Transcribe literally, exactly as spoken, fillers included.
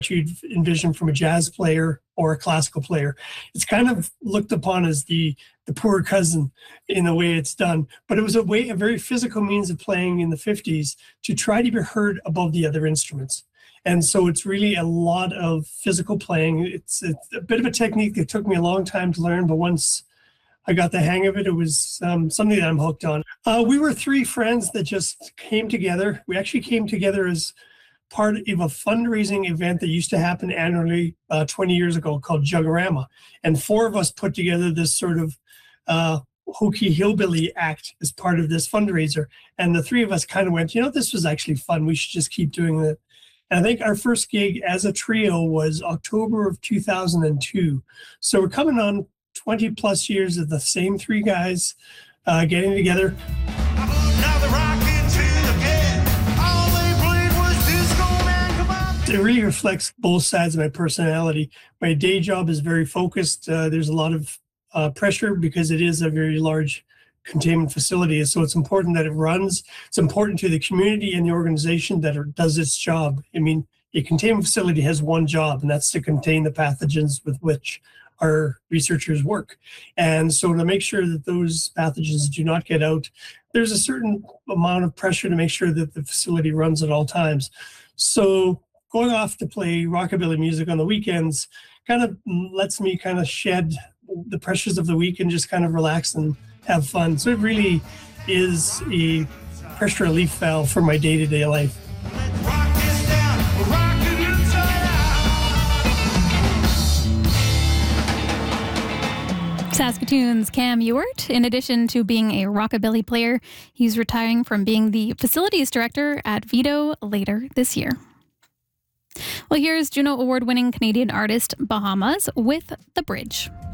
you'd envision from a jazz player or a classical player. It's kind of looked upon as the the poor cousin in the way it's done, but it was a way, a very physical means of playing in the fifties to try to be heard above the other instruments. And so it's really a lot of physical playing. It's, it's a bit of a technique that took me a long time to learn, but once I got the hang of it, it was um, something that I'm hooked on. Uh, we were three friends that just came together. We actually came together as part of a fundraising event that used to happen annually uh, twenty years ago called Jugorama. And four of us put together this sort of uh, hokey hillbilly act as part of this fundraiser. And the three of us kind of went, you know, this was actually fun. We should just keep doing it. And I think our first gig as a trio was October of two thousand two. So we're coming on twenty plus years of the same three guys uh, getting together. It really reflects both sides of my personality. My day job is very focused. Uh, there's a lot of uh, pressure because it is a very large containment facility. So it's important that it runs. It's important to the community and the organization that it does its job. I mean, a containment facility has one job, and that's to contain the pathogens with which our researchers work. And so to make sure that those pathogens do not get out, there's a certain amount of pressure to make sure that the facility runs at all times. So going off to play rockabilly music on the weekends kind of lets me kind of shed the pressures of the week and just kind of relax and have fun. So it really is a pressure relief valve for my day-to-day life. Saskatoon's Cam Ewart, in addition to being a rockabilly player, he's retiring from being the facilities director at Vito later this year. Well, here's Juno Award-winning Canadian artist Bahamas with The Bridge.